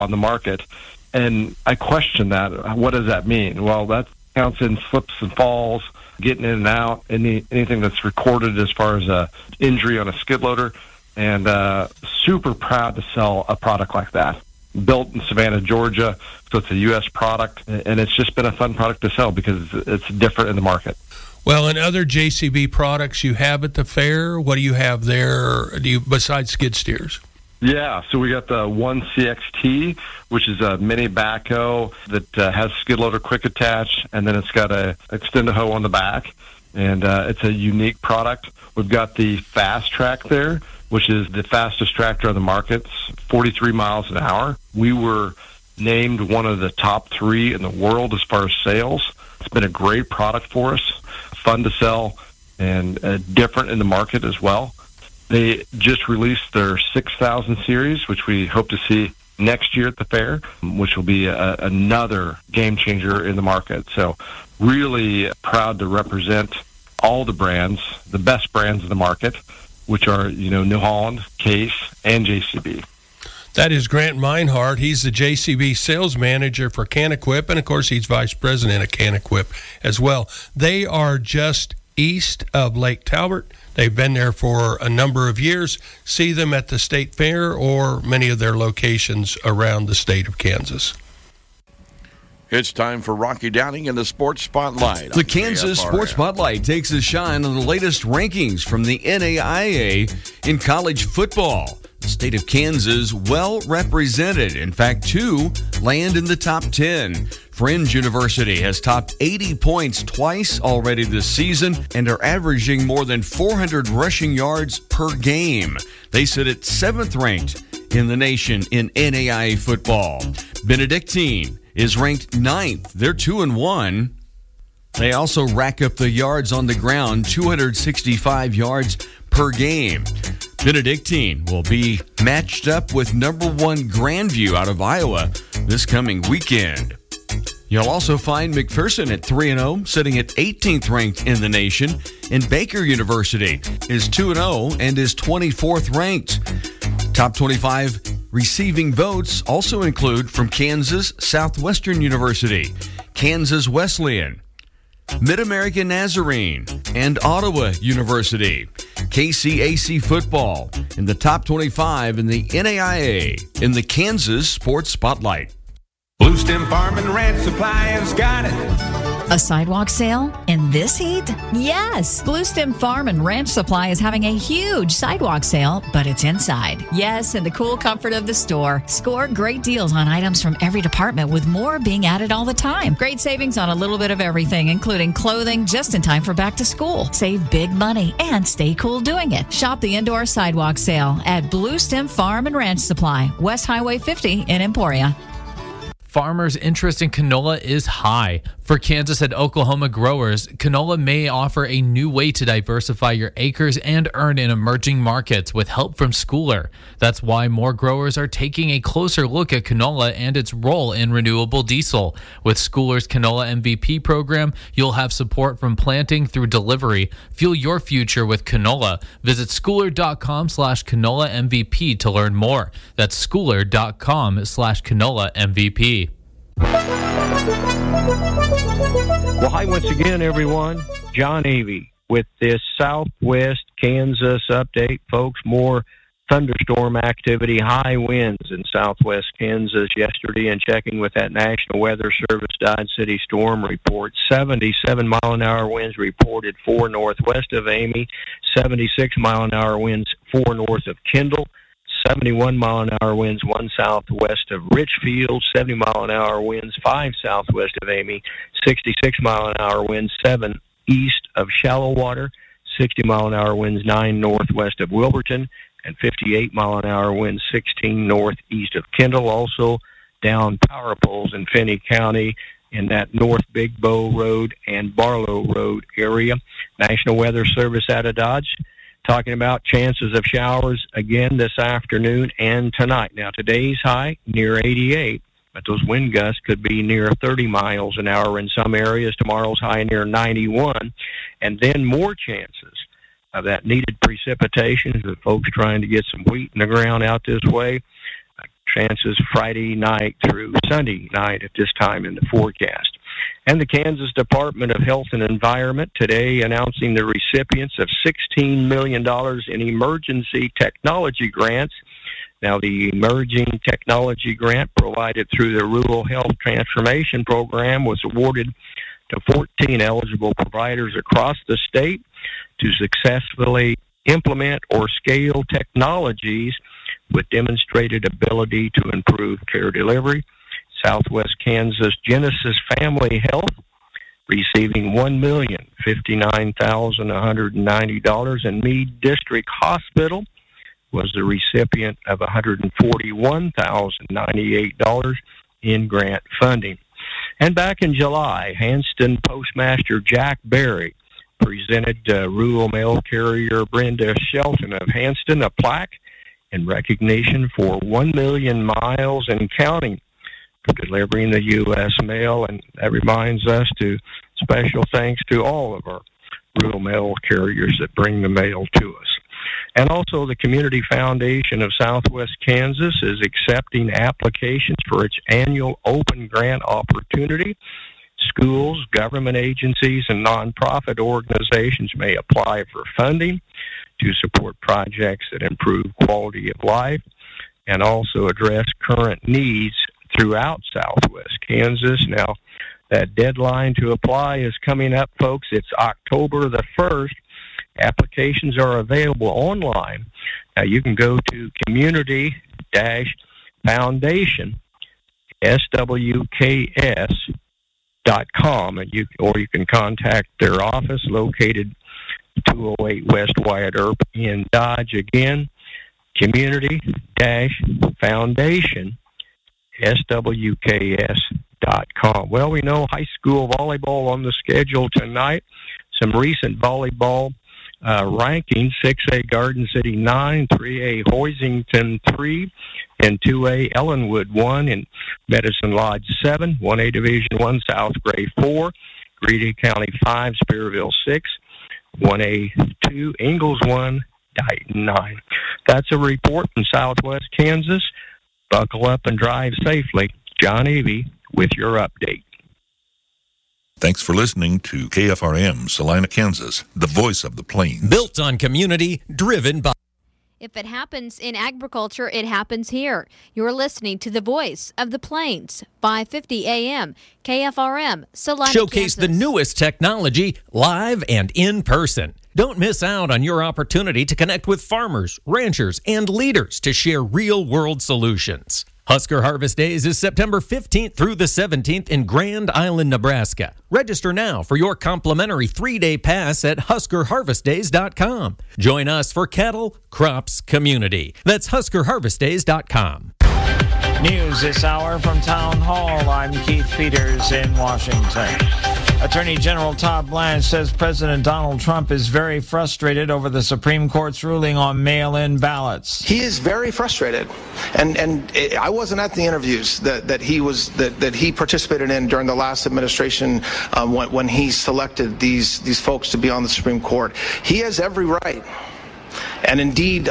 on the market. And I question that. What does that mean? Well, that counts in slips and falls, getting in and out, anything that's recorded as far as a injury on a skid loader. And super proud to sell a product like that. Built in Savannah, Georgia, so it's a U.S. product, and it's just been a fun product to sell because it's different in the market. Well, and other JCB products you have at the fair, what do you have there besides skid steers? Yeah, so we got the 1CXT, which is a mini backhoe that has skid loader quick attach, and then it's got a extend-a-hoe on the back, and it's a unique product. We've got the Fast Track there, which is the fastest tractor on the market, 43 miles an hour. We were named one of the top 3 in the world as far as sales. It's been a great product for us, fun to sell, and different in the market as well. They just released their 6000 series, which we hope to see next year at the fair, which will be another game changer in the market. So really proud to represent all the brands, the best brands in the market, which are, New Holland, Case, and JCB. That is Grant Meinhardt. He's the JCB sales manager for Can-Equip, and, of course, he's vice president of Can-Equip as well. They are just east of Lake Talbot. They've been there for a number of years. See them at the State Fair or many of their locations around the state of Kansas. It's time for Rocky Downing in the Sports Spotlight. The Kansas Sports Spotlight takes a shine on the latest rankings from the NAIA in college football. The state of Kansas well represented. In fact, 2 land in the top 10. Friends University has topped 80 points twice already this season and are averaging more than 400 rushing yards per game. They sit at 7th ranked in the nation in NAIA football. Benedictine is ranked 9th. They're 2-1. They also rack up the yards on the ground, 265 yards per game. Benedictine will be matched up with number 1 Grandview out of Iowa this coming weekend. You'll also find McPherson at 3-0, sitting at 18th ranked in the nation. And Baker University is 2-0 and is 24th ranked. Top 25 receiving votes also include from Kansas Southwestern University, Kansas Wesleyan, Mid-American Nazarene, and Ottawa University. KCAC football in the top 25 in the NAIA in the Kansas Sports Spotlight. Blue Stem Farm and Ranch Supply has got it. A sidewalk sale in this heat? Yes! Blue Stem Farm and Ranch Supply is having a huge sidewalk sale, but it's inside. Yes, in the cool comfort of the store. Score great deals on items from every department, with more being added all the time. Great savings on a little bit of everything, including clothing just in time for back to school. Save big money and stay cool doing it. Shop the indoor sidewalk sale at Blue Stem Farm and Ranch Supply, West Highway 50 in Emporia. Farmers' interest in canola is high. For Kansas and Oklahoma growers, canola may offer a new way to diversify your acres and earn in emerging markets with help from Schooler. That's why more growers are taking a closer look at canola and its role in renewable diesel. With Schooler's Canola MVP program, you'll have support from planting through delivery. Fuel your future with canola. Visit schooler.com/canola MVP to learn more. That's schooler.com/canola MVP. Well, hi once again, everyone. John Avey with this Southwest Kansas update, folks. More thunderstorm activity, high winds in Southwest Kansas yesterday, and checking with that National Weather Service Dodge City storm report, 77-mile-an-hour winds reported 4 northwest of Amy, 76-mile-an-hour winds 4 north of Kendall, 71-mile-an-hour winds 1 southwest of Richfield, 70-mile-an-hour winds 5 southwest of Amy, 66-mile-an-hour winds 7 east of Shallow-Water, 60-mile-an-hour winds 9 northwest of Wilburton, and 58-mile-an-hour winds 16 northeast of Kendall. Also down power poles in Finney County in that North Big Bow Road and Barlow Road area. National Weather Service out of Dodge talking about chances of showers again this afternoon and tonight. Now, today's high near 88, but those wind gusts could be near 30 miles an hour in some areas. Tomorrow's high near 91, and then more chances of that needed precipitation. The folks trying to get some wheat in the ground out this way. chances Friday night through Sunday night at this time in the forecast. And the Kansas Department of Health and Environment today announcing the recipients of $16 million in emergency technology grants. Now, the Emerging Technology Grant provided through the Rural Health Transformation Program was awarded to 14 eligible providers across the state to successfully implement or scale technologies with demonstrated ability to improve care delivery. Southwest Kansas Genesis Family Health receiving $1,059,190, and Meade District Hospital was the recipient of $141,098 in grant funding. And back in July, Hanston Postmaster Jack Berry presented rural mail carrier Brenda Shelton of Hanston a plaque in recognition for 1 million miles and counting for delivering the U.S. mail, and that reminds us to special thanks to all of our rural mail carriers that bring the mail to us. And also the Community Foundation of Southwest Kansas is accepting applications for its annual open grant opportunity. Schools, government agencies, and nonprofit organizations may apply for funding to support projects that improve quality of life and also address current needs throughout Southwest Kansas. Now, that deadline to apply is coming up, folks. It's October the 1st. Applications are available online. Now, you can go to community-foundation, SWKS.com, and you can contact their office located 208 West Wyatt Earp in Dodge. Again, community-foundation, SWKS.com. Well, we know high school volleyball on the schedule tonight. Some recent volleyball rankings: 6A Garden City 9, 3A Hoisington 3, and 2A Ellenwood 1, and Medicine Lodge 7, 1A Division 1 South Gray 4, Greeley County 5, Spearville 6, 1A 2, Ingalls 1, Dighton 9. That's a report from Southwest Kansas. Buckle up and drive safely. John Avey with your update. Thanks for listening to KFRM, Salina, Kansas, the voice of the plains. Built on community, driven by... If it happens in agriculture, it happens here. You're listening to the voice of the plains, 550 AM, KFRM, Salina, Showcase Kansas. the newest technology live and in person. Don't miss out on your opportunity to connect with farmers, ranchers, and leaders to share real-world solutions. Husker Harvest Days is September 15th through the 17th in Grand Island, Nebraska. Register now for your complimentary 3-day pass at HuskerHarvestDays.com. Join us for cattle, crops, community. That's HuskerHarvestDays.com. News this hour from Town Hall. I'm Keith Peters in Washington. Attorney General Todd Blanche says President Donald Trump is very frustrated over the Supreme Court's ruling on mail-in ballots. He is very frustrated, and I wasn't at the interviews that he participated in during the last administration when he selected these folks to be on the Supreme Court. He has every right, and indeed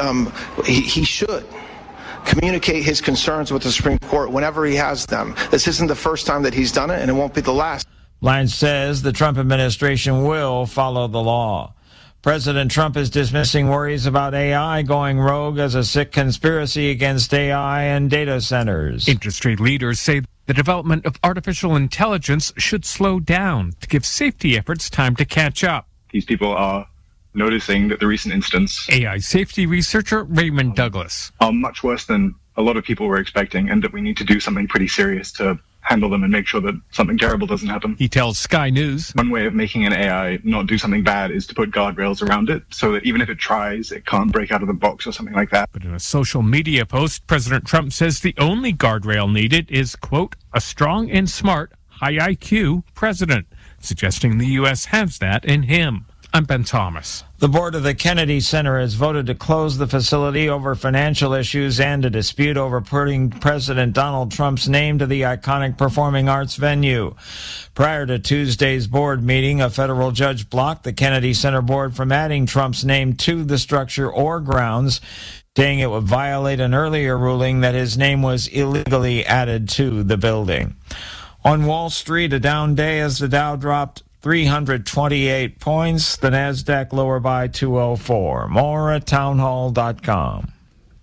he should communicate his concerns with the Supreme Court whenever he has them. This isn't the first time that he's done it, and it won't be the last. Blanche says the Trump administration will follow the law. President Trump is dismissing worries about AI going rogue as a sick conspiracy against AI and data centers. Industry leaders say the development of artificial intelligence should slow down to give safety efforts time to catch up. These people are noticing that the recent instance... AI safety researcher Raymond Douglas. ...are much worse than a lot of people were expecting, and that we need to do something pretty serious to handle them and make sure that something terrible doesn't happen. He tells Sky News. One way of making an AI not do something bad is to put guardrails around it so that even if it tries, it can't break out of the box or something like that. But in a social media post, President Trump says the only guardrail needed is, quote, a strong and smart, high IQ president, suggesting the U.S. has that in him. I'm Ben Thomas. The board of the Kennedy Center has voted to close the facility over financial issues and a dispute over putting President Donald Trump's name to the iconic performing arts venue. Prior to Tuesday's board meeting, a federal judge blocked the Kennedy Center board from adding Trump's name to the structure or grounds. saying it would violate an earlier ruling that his name was illegally added to the building. On Wall Street, a down day as the Dow dropped 328 points, the Nasdaq lower by 204. More at townhall.com.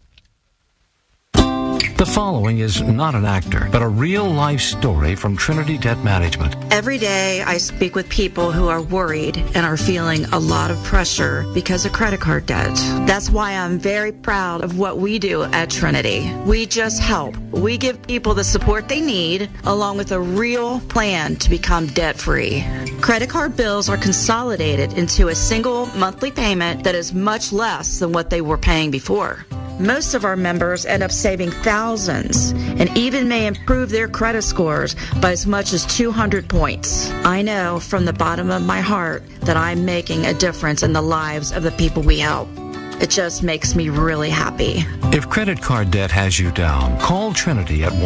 The following is not an actor, but a real-life story from Trinity Debt Management. Every day I speak with people who are worried and are feeling a lot of pressure because of credit card debt. That's why I'm very proud of what we do at Trinity. We just help. We give people the support they need, along with a real plan to become debt-free. Credit card bills are consolidated into a single monthly payment that is much less than what they were paying before. Most of our members end up saving thousands and even may improve their credit scores by as much as 200 points. I know from the bottom of my heart that I'm making a difference in the lives of the people we help. It just makes me really happy. If credit card debt has you down, call Trinity at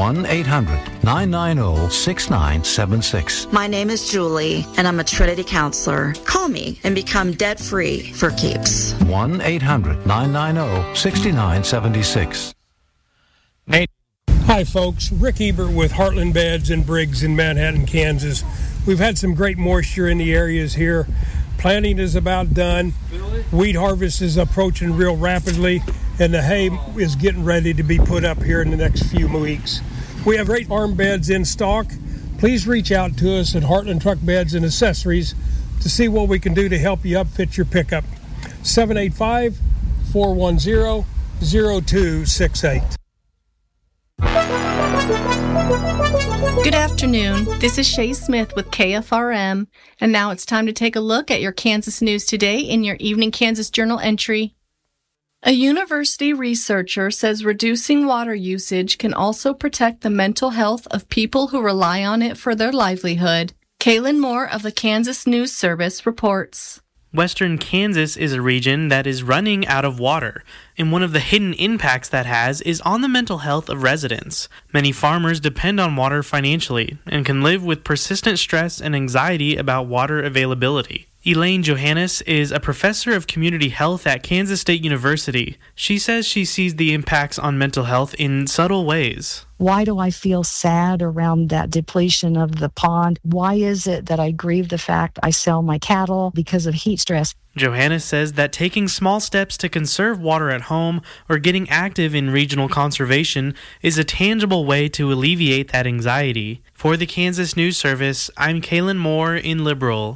1-800-990-6976. My name is Julie, and I'm a Trinity counselor. Call me and become debt-free for keeps. 1-800-990-6976. Hi, folks. Rick Ebert with Heartland Beds and Briggs in Manhattan, Kansas. We've had some great moisture in the areas here. Planting is about done. Wheat harvest is approaching real rapidly, and the hay is getting ready to be put up here in the next few weeks. We have great farm beds in stock. Please reach out to us at Heartland Truck Beds and Accessories to see what we can do to help you upfit your pickup. 785-410-0268. Good afternoon. This is Shay Smith with KFRM, and now it's time to take a look at your Kansas news today in your Evening Kansas Journal entry. A university researcher says reducing water usage can also protect the mental health of people who rely on it for their livelihood. Kaylin Moore of the Kansas News Service reports. Western Kansas is a region that is running out of water, and one of the hidden impacts that has is on the mental health of residents. Many farmers depend on water financially and can live with persistent stress and anxiety about water availability. Elaine Johannes is a professor of community health at Kansas State University. She says she sees the impacts on mental health in subtle ways. Why do I feel sad around that depletion of the pond? Why is it that I grieve the fact I sell my cattle because of heat stress? Johannes says that taking small steps to conserve water at home or getting active in regional conservation is a tangible way to alleviate that anxiety. For the Kansas News Service, I'm Kaylin Moore in Liberal.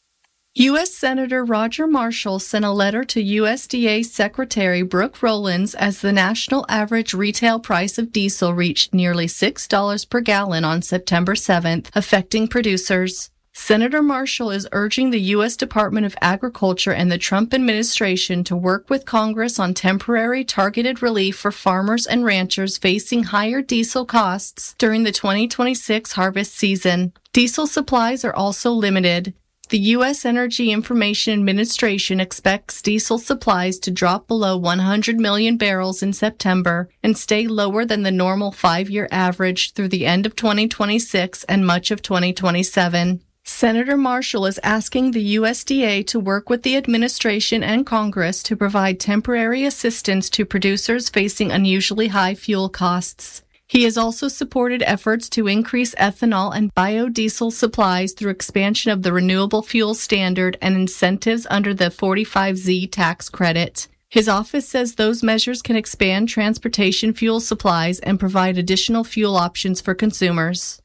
U.S. Senator Roger Marshall sent a letter to USDA Secretary Brooke Rollins as the national average retail price of diesel reached nearly $6 per gallon on September 7th, affecting producers. Senator Marshall is urging the U.S. Department of Agriculture and the Trump administration to work with Congress on temporary targeted relief for farmers and ranchers facing higher diesel costs during the 2026 harvest season. Diesel supplies are also limited. The U.S. Energy Information Administration expects diesel supplies to drop below 100 million barrels in September and stay lower than the normal 5-year average through the end of 2026 and much of 2027. Senator Marshall is asking the USDA to work with the administration and Congress to provide temporary assistance to producers facing unusually high fuel costs. He has also supported efforts to increase ethanol and biodiesel supplies through expansion of the renewable fuel standard and incentives under the 45Z tax credit. His office says those measures can expand transportation fuel supplies and provide additional fuel options for consumers.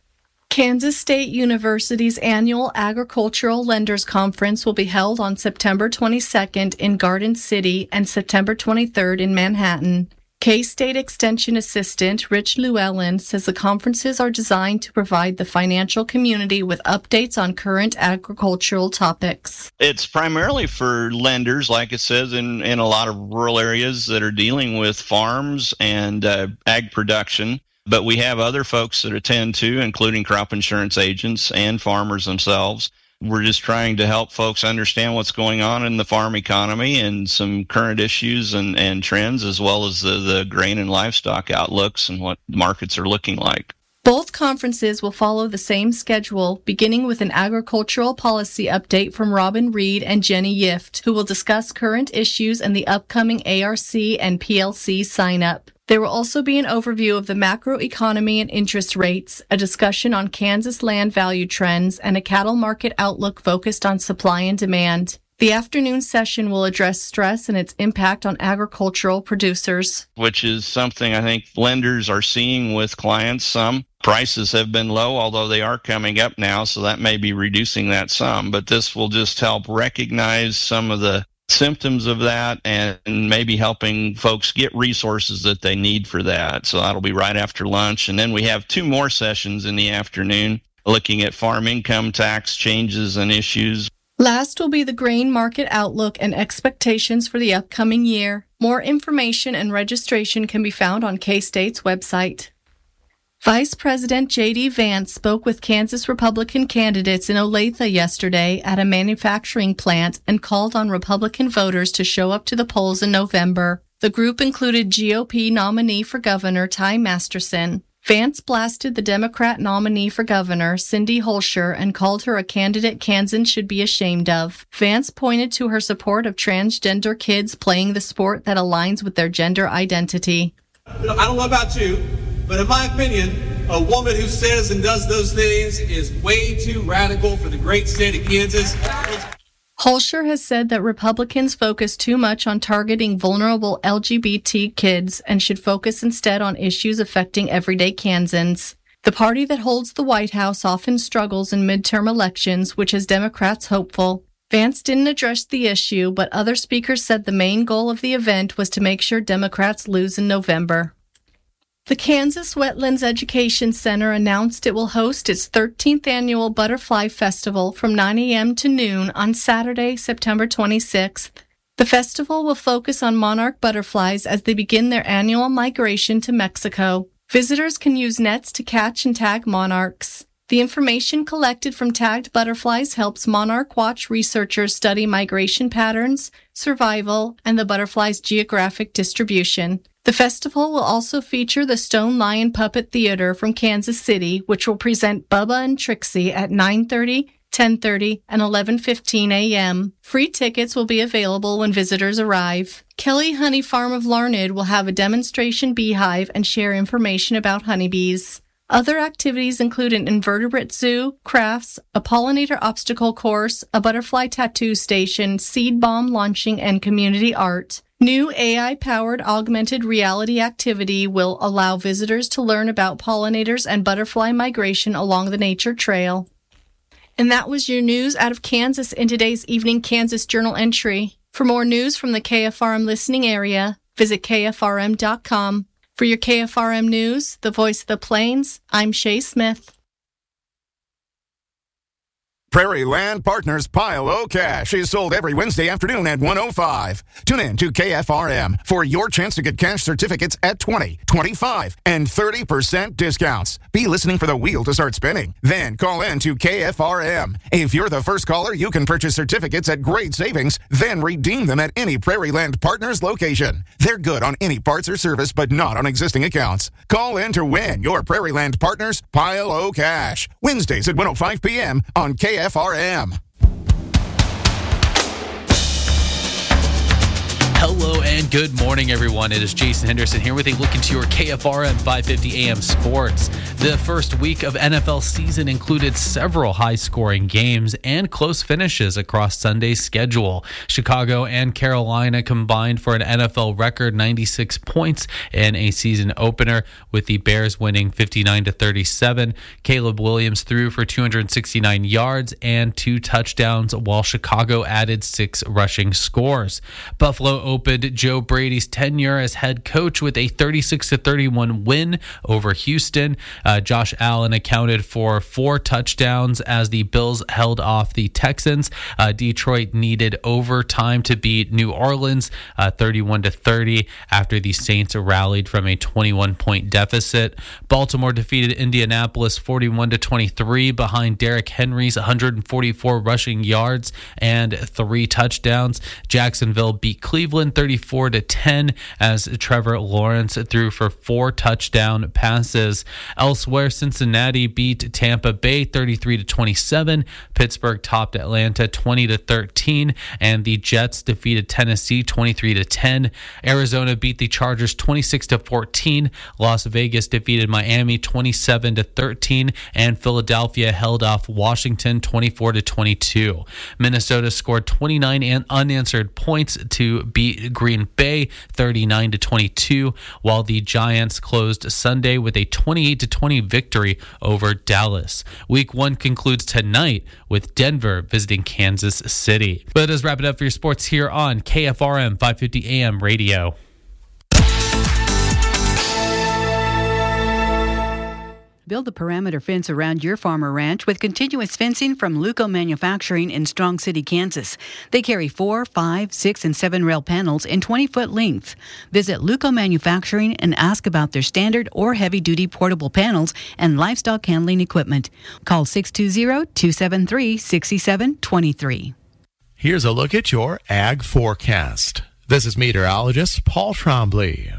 Kansas State University's annual Agricultural Lenders Conference will be held on September 22nd in Garden City and September 23rd in Manhattan. K-State Extension Assistant Rich Llewellyn says the conferences are designed to provide the financial community with updates on current agricultural topics. It's primarily for lenders, like it says, in a lot of rural areas that are dealing with farms and ag production. But we have other folks that attend too, including crop insurance agents and farmers themselves. We're just trying to help folks understand what's going on in the farm economy and some current issues and trends, as well as the grain and livestock outlooks and what markets are looking like. Both conferences will follow the same schedule, beginning with an agricultural policy update from Robin Reed and Jenny Yift, who will discuss current issues and the upcoming ARC and PLC sign-up. There will also be an overview of the macroeconomy and interest rates, a discussion on Kansas land value trends, and a cattle market outlook focused on supply and demand. The afternoon session will address stress and its impact on agricultural producers. Which is something I think lenders are seeing with clients. Some prices have been low, although they are coming up now, so that may be reducing that some. But this will just help recognize some of the symptoms of that and maybe helping folks get resources that they need for that. So that'll be right after lunch. And then we have 2 more sessions in the afternoon looking at farm income tax changes and issues. Last will be the grain market outlook and expectations for the upcoming year. More information and registration can be found on K-State's website. Vice President J.D. Vance spoke with Kansas Republican candidates in Olathe yesterday at a manufacturing plant and called on Republican voters to show up to the polls in November. The group included GOP nominee for governor Ty Masterson. Vance blasted the Democrat nominee for governor, Cindy Holscher, and called her a candidate Kansans should be ashamed of. Vance pointed to her support of transgender kids playing the sport that aligns with their gender identity. I don't know about you, but in my opinion, a woman who says and does those things is way too radical for the great state of Kansas. Holscher has said that Republicans focus too much on targeting vulnerable LGBT kids and should focus instead on issues affecting everyday Kansans. The party that holds the White House often struggles in midterm elections, which has Democrats hopeful. Vance didn't address the issue, but other speakers said the main goal of the event was to make sure Democrats lose in November. The Kansas Wetlands Education Center announced it will host its 13th annual Butterfly Festival from 9 a.m. to noon on Saturday, September 26th. The festival will focus on monarch butterflies as they begin their annual migration to Mexico. Visitors can use nets to catch and tag monarchs. The information collected from tagged butterflies helps Monarch Watch researchers study migration patterns, survival, and the butterfly's geographic distribution. The festival will also feature the Stone Lion Puppet Theater from Kansas City, which will present Bubba and Trixie at 9:30, 10:30, and 11:15 a.m. Free tickets will be available when visitors arrive. Kelly Honey Farm of Larned will have a demonstration beehive and share information about honeybees. Other activities include an invertebrate zoo, crafts, a pollinator obstacle course, a butterfly tattoo station, seed bomb launching, and community art. New AI-powered augmented reality activity will allow visitors to learn about pollinators and butterfly migration along the nature trail. And that was your news out of Kansas in today's Evening Kansas Journal entry. For more news from the KFRM listening area, visit KFRM.com. For your KFRM News, the voice of the Plains, I'm Shay Smith. Prairie Land Partners Pile O Cash is sold every Wednesday afternoon at 1:05. Tune in to KFRM for your chance to get cash certificates at 20, 25, and 30% discounts. Be listening for the wheel to start spinning. Then call in to KFRM. If you're the first caller, you can purchase certificates at great savings, then redeem them at any Prairie Land Partners location. They're good on any parts or service, but not on existing accounts. Call in to win your Prairie Land Partners Pile O Cash. Wednesdays at 1:05 p.m. on KFRM. Hello and good morning, everyone. It is Jason Henderson here with a look into your KFRM 550 AM sports. The first week of NFL season included several high-scoring games and close finishes across Sunday's schedule. Chicago and Carolina combined for an NFL record 96 points in a season opener, with the Bears winning 59-37. Caleb Williams threw for 269 yards and 2 touchdowns, while Chicago added 6 rushing scores. Buffalo opened Joe Brady's tenure as head coach with a 36-31 win over Houston. Josh Allen accounted for 4 touchdowns as the Bills held off the Texans. Detroit needed overtime to beat New Orleans 31-30 after the Saints rallied from a 21-point deficit. Baltimore defeated Indianapolis 41-23 behind Derrick Henry's 144 rushing yards and 3 touchdowns. Jacksonville beat Cleveland Cleveland 34-10 as Trevor Lawrence threw for 4 touchdown passes. Elsewhere, Cincinnati beat Tampa Bay 33-27. Pittsburgh topped Atlanta 20-13, and the Jets defeated Tennessee 23-10. Arizona beat the Chargers 26-14. Las Vegas defeated Miami 27-13, and Philadelphia held off Washington 24-22. Minnesota scored 29 unanswered points to beat Green Bay 39-22, while the Giants closed Sunday with a 28-20 victory over Dallas. Week 1 concludes tonight with Denver visiting Kansas City. But it does wrap it up for your sports here on KFRM 550 AM radio. Build the perimeter fence around your farm or ranch with continuous fencing from Luco Manufacturing in Strong City, Kansas. They carry 4, 5, 6, and 7 rail panels in 20-foot lengths. Visit Luco Manufacturing and ask about their standard or heavy-duty portable panels and livestock handling equipment. Call 620-273-6723. Here's a look at your ag forecast. This is meteorologist Paul Trombley.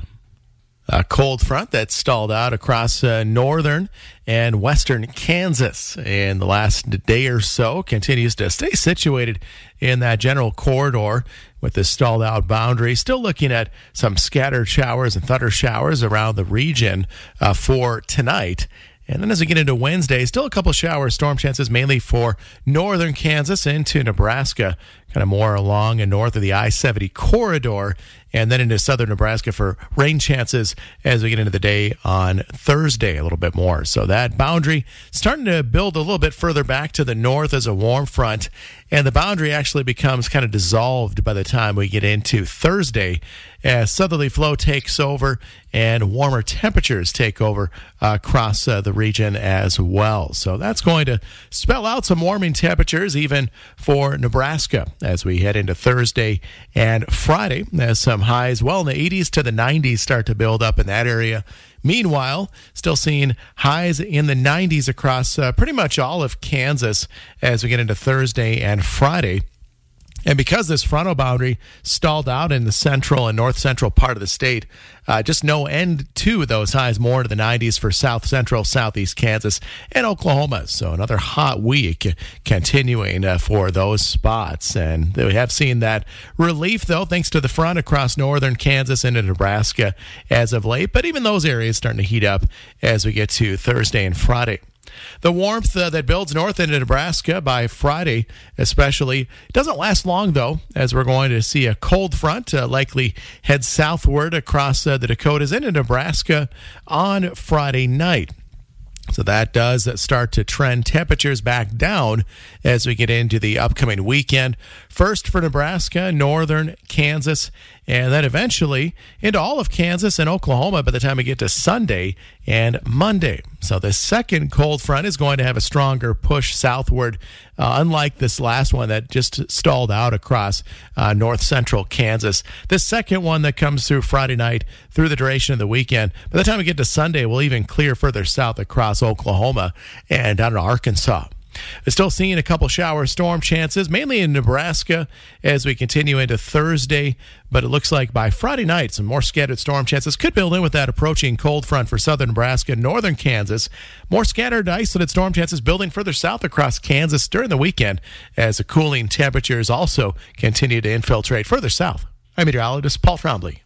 A cold front that stalled out across northern and western Kansas in the last day or so continues to stay situated in that general corridor with the stalled out boundary. Still looking at some scattered showers and thunder showers around the region for tonight. And then as we get into Wednesday, still a couple shower storm chances, mainly for northern Kansas into Nebraska, kind of more along and north of the I-70 corridor, and then into southern Nebraska for rain chances as we get into the day on Thursday a little bit more. So that boundary starting to build a little bit further back to the north as a warm front, and the boundary actually becomes kind of dissolved by the time we get into Thursday as southerly flow takes over and warmer temperatures take over across the region as well. So that's going to spell out some warming temperatures even for Nebraska as we head into Thursday and Friday, as some highs well in the 80s to the 90s start to build up in that area. Meanwhile, still seeing highs in the 90s across pretty much all of Kansas as we get into Thursday and Friday. And because this frontal boundary stalled out in the central and north central part of the state, just no end to those highs, more into the 90s for south central, southeast Kansas, and Oklahoma. So another hot week continuing for those spots. And we have seen that relief, though, thanks to the front across northern Kansas into Nebraska as of late. But even those areas starting to heat up as we get to Thursday and Friday. The warmth that builds north into Nebraska by Friday especially doesn't last long, though, as we're going to see a cold front likely head southward across the Dakotas into Nebraska on Friday night. So that does start to trend temperatures back down as we get into the upcoming weekend. First for Nebraska, northern Kansas, and then eventually into all of Kansas and Oklahoma by the time we get to Sunday and Monday. So the second cold front is going to have a stronger push southward, unlike this last one that just stalled out across north central Kansas. The second one that comes through Friday night through the duration of the weekend, by the time we get to Sunday, we'll even clear further south across Oklahoma and down to Arkansas. We're still seeing a couple shower storm chances, mainly in Nebraska as we continue into Thursday. But it looks like by Friday night, some more scattered storm chances could build in with that approaching cold front for southern Nebraska, northern Kansas. More scattered isolated storm chances building further south across Kansas during the weekend as the cooling temperatures also continue to infiltrate further south. I'm meteorologist Paul Trombley.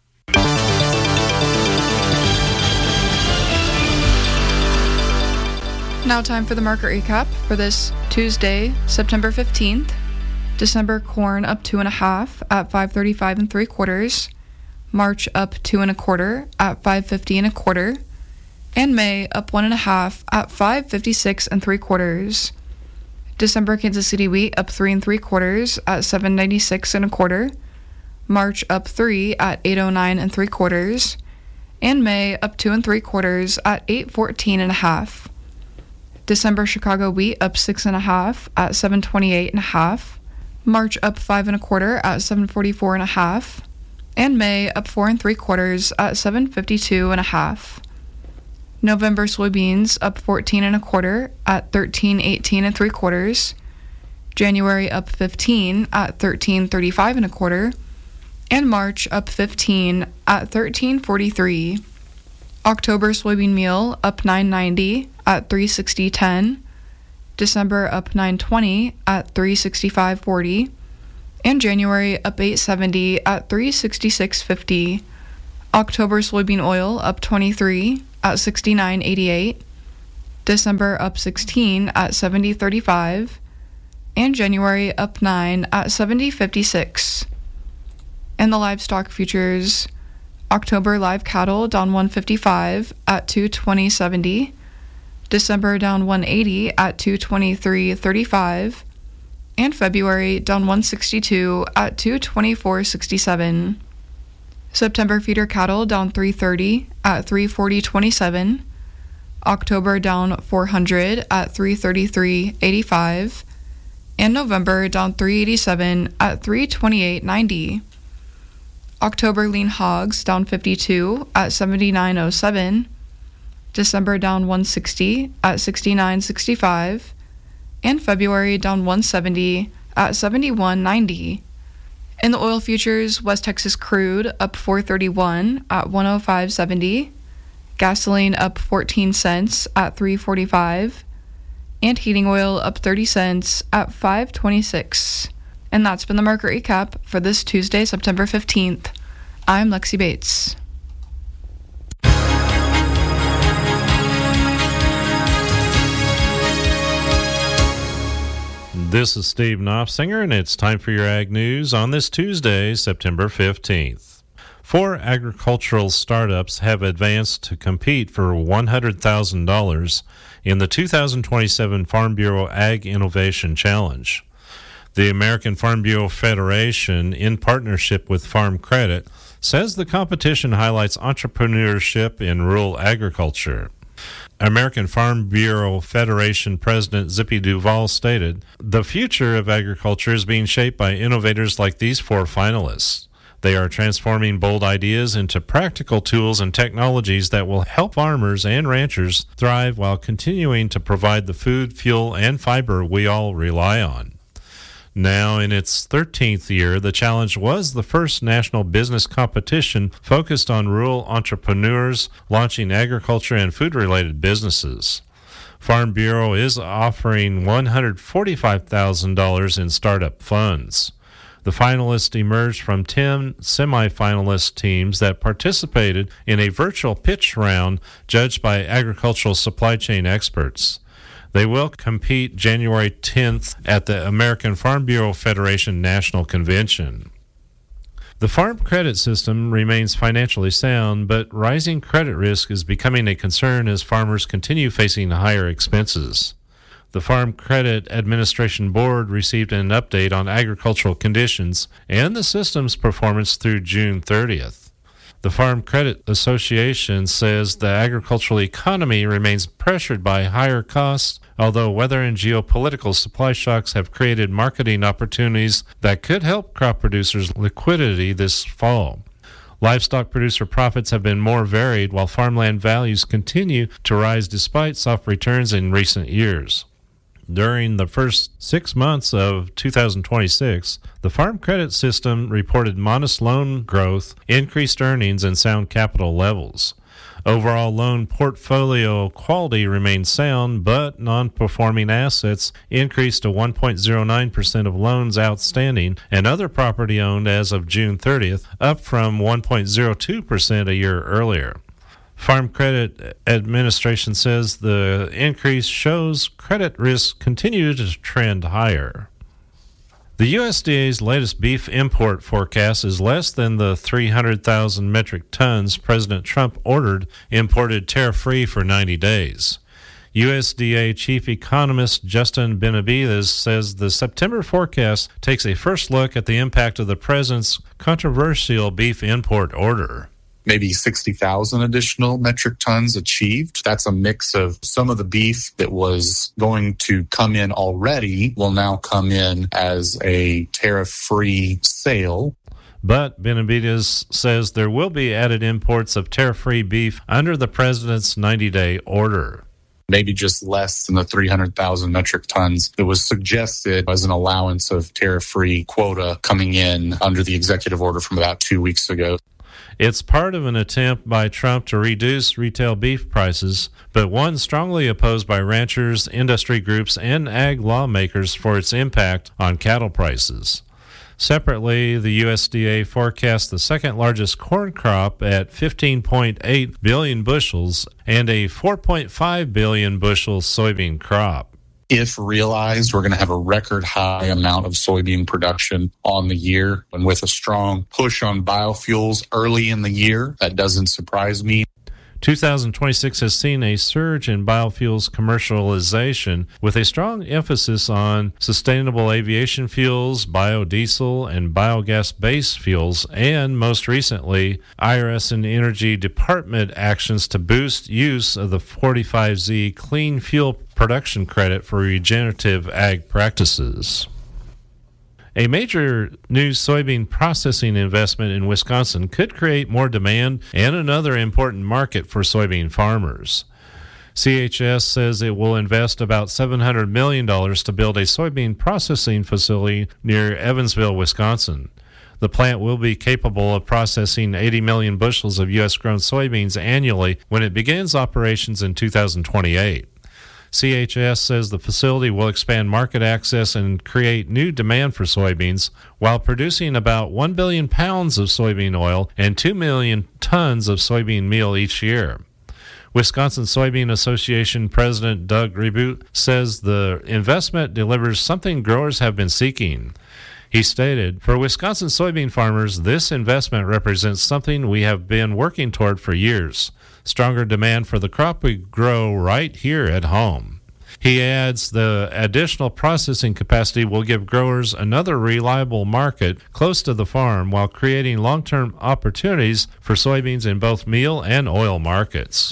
Now time for the market recap for this Tuesday, September 15th. December corn up 2.5 at 5.35 3/4. March up 2 1/4 at 5.50 1/4. And May up 1.5 at 5.56 3/4. December Kansas City wheat up 3 3/4 at 7.96 1/4. March up 3 at 8.09 3/4. And May up 2 3/4 at 8.14 1/2. December Chicago wheat up 6.5 at 7.28 1/2. March up 5 1/4 at 7.44 1/2. And May up 4 3/4 at 7.52 1/2. November soybeans up 14 1/4 at 13.18 3/4. January up 15 at 13.35 1/4. and March up 15 at $13.43. October soybean meal up $9.90 at $3.60.10. December up $9.20 at $3.65.40. And January up $8.70 at $3.66.50. October soybean oil up 23 at $69.88. December up 16 at $70.35. And January up 9 at $70.56. And the livestock futures, October live cattle down 155 at $220.70. December down 180 at $223.35. And February down 162 at $224.67. September feeder cattle down 330 at $340.27. October down 400 at $333.85. And November down 387 at $328.90. October lean hogs down 52 at $79.07. December down 160 at $69.65. And February down 170 at $71.90. In the oil futures, West Texas crude up $4.31 at $105.70. Gasoline up 14 cents at $3.45. And heating oil up 30 cents at $5.26. And that's been the market recap for this Tuesday, September 15th. I'm Lexi Bates. This is Steve Knopfsinger, and it's time for your Ag News on this Tuesday, September 15th. 4 agricultural startups have advanced to compete for $100,000 in the 2027 Farm Bureau Ag Innovation Challenge. The American Farm Bureau Federation, in partnership with Farm Credit, says the competition highlights entrepreneurship in rural agriculture. American Farm Bureau Federation President Zippy Duvall stated, "The future of agriculture is being shaped by innovators like these 4 finalists. They are transforming bold ideas into practical tools and technologies that will help farmers and ranchers thrive while continuing to provide the food, fuel, and fiber we all rely on." Now in its 13th year, the challenge was the first national business competition focused on rural entrepreneurs launching agriculture and food-related businesses. Farm Bureau is offering $145,000 in startup funds. The finalists emerged from 10 semifinalist teams that participated in a virtual pitch round judged by agricultural supply chain experts. They will compete January 10th at the American Farm Bureau Federation National Convention. The farm credit system remains financially sound, but rising credit risk is becoming a concern as farmers continue facing higher expenses. The Farm Credit Administration Board received an update on agricultural conditions and the system's performance through June 30th. The Farm Credit Association says the agricultural economy remains pressured by higher costs, although weather and geopolitical supply shocks have created marketing opportunities that could help crop producers' liquidity this fall. Livestock producer profits have been more varied, while farmland values continue to rise despite soft returns in recent years. During the first 6 months of 2026, the Farm Credit System reported modest loan growth, increased earnings, and sound capital levels. Overall loan portfolio quality remained sound, but non-performing assets increased to 1.09% of loans outstanding and other property owned as of June 30th, up from 1.02% a year earlier. Farm Credit Administration says the increase shows credit risks continue to trend higher. The USDA's latest beef import forecast is less than the 300,000 metric tons President Trump ordered imported tariff-free for 90 days. USDA Chief Economist Justin Benavides says the September forecast takes a first look at the impact of the president's controversial beef import order. Maybe 60,000 additional metric tons achieved. That's a mix of some of the beef that was going to come in already will now come in as a tariff-free sale. But Benavides says there will be added imports of tariff-free beef under the president's 90-day order. maybe just less than the 300,000 metric tons that was suggested as an allowance of tariff-free quota coming in under the executive order from about 2 weeks ago. It's part of an attempt by Trump to reduce retail beef prices, but one strongly opposed by ranchers, industry groups, and ag lawmakers for its impact on cattle prices. Separately, the USDA forecasts the second largest corn crop at 15.8 billion bushels and a 4.5 billion bushel soybean crop. If realized, we're going to have a record high amount of soybean production on the year. And with a strong push on biofuels early in the year, that doesn't surprise me. 2026 has seen a surge in biofuels commercialization with a strong emphasis on sustainable aviation fuels, biodiesel, and biogas-based fuels, and most recently, IRS and Energy Department actions to boost use of the 45Z clean fuel production credit for regenerative ag practices. A major new soybean processing investment in Wisconsin could create more demand and another important market for soybean farmers. CHS says it will invest about $700 million to build a soybean processing facility near Evansville, Wisconsin. The plant will be capable of processing 80 million bushels of U.S.-grown soybeans annually when it begins operations in 2028. CHS says the facility will expand market access and create new demand for soybeans while producing about 1 billion pounds of soybean oil and 2 million tons of soybean meal each year. Wisconsin Soybean Association President Doug Reboot says the investment delivers something growers have been seeking. He stated, "For Wisconsin soybean farmers, this investment represents something we have been working toward for years. Stronger demand for the crop we grow right here at home." He adds the additional processing capacity will give growers another reliable market close to the farm while creating long-term opportunities for soybeans in both meal and oil markets.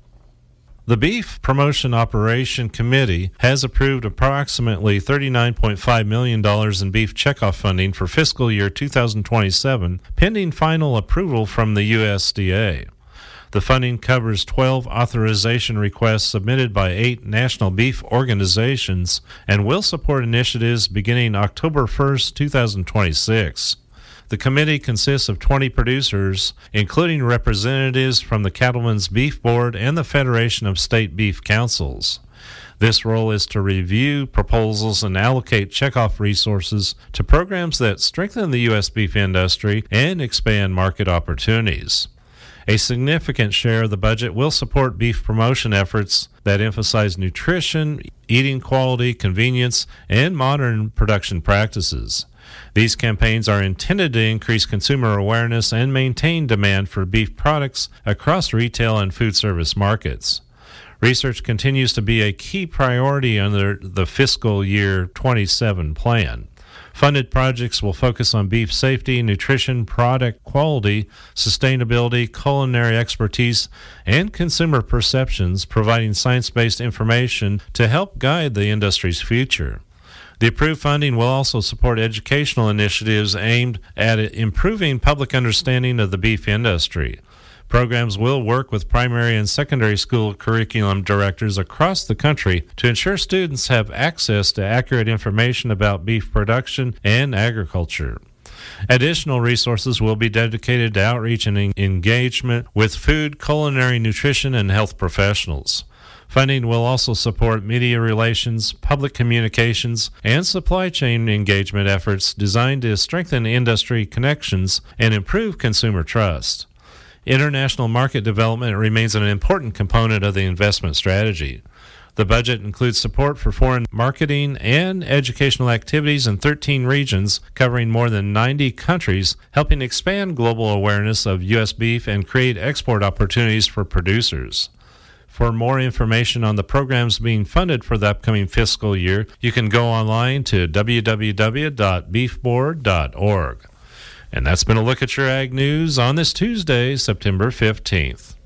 The Beef Promotion Operation Committee has approved approximately $39.5 million in beef checkoff funding for fiscal year 2027, pending final approval from the USDA. The funding covers 12 authorization requests submitted by 8 national beef organizations and will support initiatives beginning October 1st, 2026. The committee consists of 20 producers, including representatives from the Cattlemen's Beef Board and the Federation of State Beef Councils. This role is to review proposals and allocate checkoff resources to programs that strengthen the U.S. beef industry and expand market opportunities. A significant share of the budget will support beef promotion efforts that emphasize nutrition, eating quality, convenience, and modern production practices. These campaigns are intended to increase consumer awareness and maintain demand for beef products across retail and food service markets. Research continues to be a key priority under the fiscal year 27 plan. Funded projects will focus on beef safety, nutrition, product quality, sustainability, culinary expertise, and consumer perceptions, providing science-based information to help guide the industry's future. The approved funding will also support educational initiatives aimed at improving public understanding of the beef industry. Programs will work with primary and secondary school curriculum directors across the country to ensure students have access to accurate information about beef production and agriculture. Additional resources will be dedicated to outreach and engagement with food, culinary, nutrition, and health professionals. Funding will also support media relations, public communications, and supply chain engagement efforts designed to strengthen industry connections and improve consumer trust. International market development remains an important component of the investment strategy. The budget includes support for foreign marketing and educational activities in 13 regions covering more than 90 countries, helping expand global awareness of U.S. beef and create export opportunities for producers. For more information on the programs being funded for the upcoming fiscal year, you can go online to www.beefboard.org. And that's been a look at your ag news on this Tuesday, September 15th.